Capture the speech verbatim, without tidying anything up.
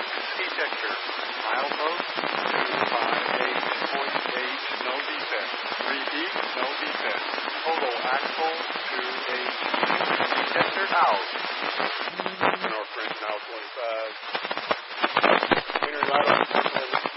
detector. Milepost two five H, point H, no defect. Repeat, no defect. Total axle two H. Detector out.